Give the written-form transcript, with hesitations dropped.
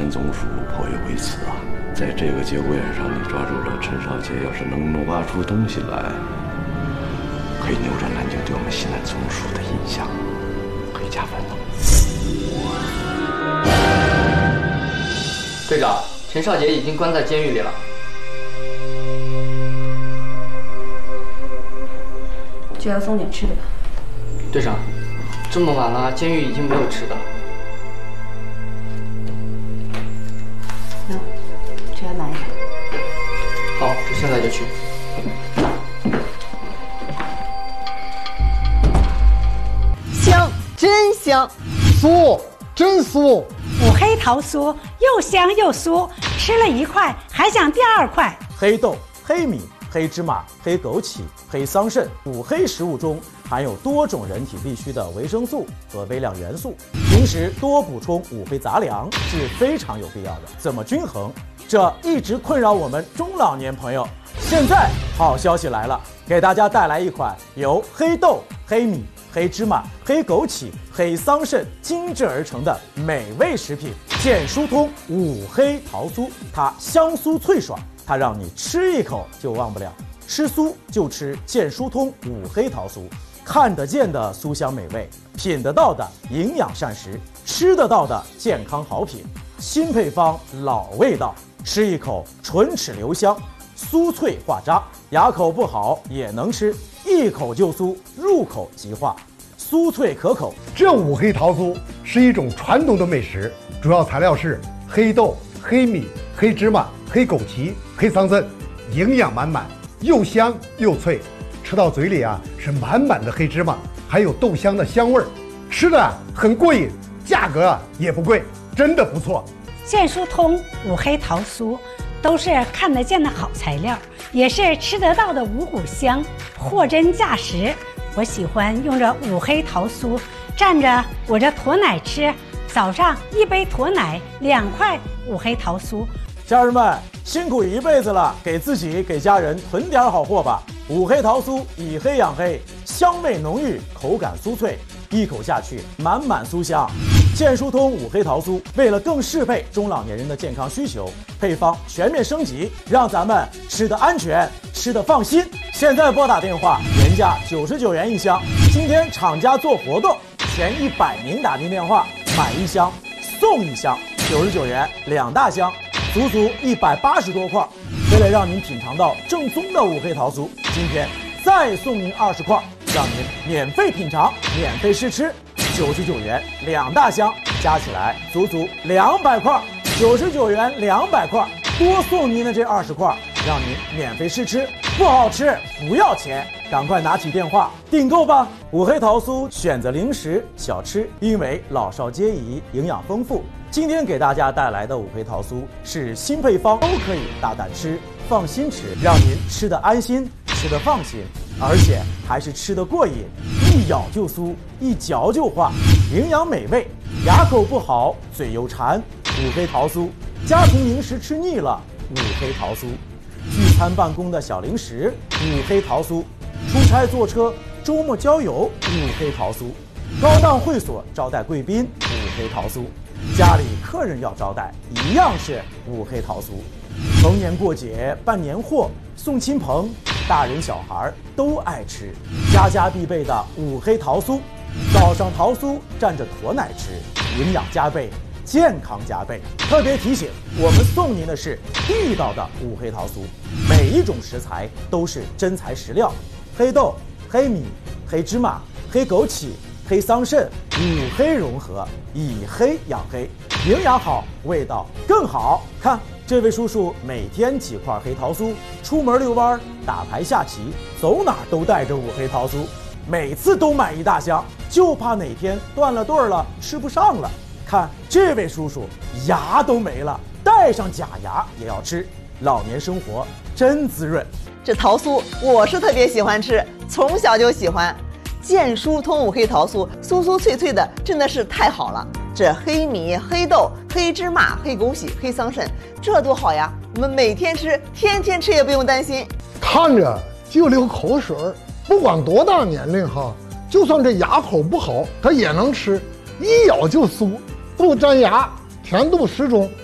南总署颇有微词啊。在这个节骨眼上，你抓住了陈少杰，要是能挖出东西来，可以扭转南京对我们西南总署的印象，可以加分的。 队长，陈少杰已经关在监狱里了。 就要送点吃的吧。 队长，这么晚了，监狱已经没有吃的。 那，这要拿一下。 好，我现在就去。 香，真香！ 酥，真酥！ 五黑桃酥又香又酥，吃了一块还想第二块。 黑豆、黑米、黑芝麻、黑枸杞、黑桑葚，五黑食物中含有多种人体必需的维生素和微量元素，平时多补充五黑杂粮是非常有必要的。怎么均衡？这一直困扰我们中老年朋友。现在好消息来了，给大家带来一款由黑豆、黑米、黑芝麻、黑枸杞、黑桑葚精制而成的美味食品——健疏通五黑桃酥。它香酥脆爽，它让你吃一口就忘不了。吃酥就吃健疏通五黑桃酥，看得见的酥香美味，品得到的营养膳食，吃得到的健康好品。新配方，老味道，吃一口唇齿留香，酥脆化渣，牙口不好也能吃，一口就酥，入口即化，酥脆可口。 这五黑桃酥是一种传统的美食，主要材料是黑豆、黑米、黑芝麻、黑枸杞、黑桑葚，营养满满，又香又脆，吃到嘴里啊是满满的黑芝麻，还有豆香的香味儿，吃的很过瘾，价格也不贵，真的不错。 健疏通五黑桃酥都是看得见的好材料，也是吃得到的五谷香，货真价实。我喜欢用这五黑桃酥蘸着我这驼奶吃，早上一杯驼奶，2块五黑桃酥。 家人们辛苦一辈子了，给自己给家人囤点好货吧。五黑桃酥以黑养黑，香味浓郁，口感酥脆，一口下去满满酥香。健疏通五黑桃酥为了更适配中老年人的健康需求，配方全面升级，让咱们吃得安全，吃得放心。现在拨打电话，原价99元一箱，今天厂家做活动，前100名打进电话买一箱送一箱，99元2大箱，足足180多块。为了让您品尝到正宗的五黑桃酥，今天再送您20块，让您免费品尝，免费试吃。99元2大箱，加起来足足200块，99元200块，多送您的这20块，让您免费试吃，不好吃不要钱，赶快拿起电话订购吧！五黑桃酥选择零食小吃，因为老少皆宜，营养丰富。今天给大家带来的五黑桃酥是新配方，都可以大胆吃，放心吃，让您吃得安心，吃得放心，而且还是吃得过瘾，一咬就酥，一嚼就化，营养美味。牙口不好，嘴又馋，五黑桃酥；家庭零食吃腻了，五黑桃酥；聚餐办公的小零食，五黑桃酥；出差坐车，周末郊游，五黑桃酥；高档会所招待贵宾，五黑桃酥；家里客人要招待，一样是五黑桃酥。逢年过节办年货，送亲朋，大人小孩都爱吃，家家必备的五黑桃酥。早上桃酥蘸着驼奶吃，营养加倍，健康加倍。特别提醒，我们送您的是地道的五黑桃酥，每一种食材都是真材实料，黑豆、黑米、黑芝麻、黑枸杞、黑桑葚，五黑融合，以黑养黑，营养好，味道更好。看这位叔叔每天几块黑桃酥，出门遛弯、打牌下棋，走哪都带着五黑桃酥，每次都买一大箱，就怕哪天断了顿了，吃不上了。看这位叔叔牙都没了，带上假牙也要吃，老年生活真滋润。 这桃酥我是特别喜欢吃，从小就喜欢。健疏通五黑桃酥，酥酥脆脆的，真的是太好了。这黑米、黑豆、黑芝麻、黑枸杞、黑桑葚，这多好呀！我们每天吃，天天吃也不用担心。 看着就流口水，不管多大年龄哈，就算这牙口不好，他也能吃，一咬就酥，不粘牙，甜度适中，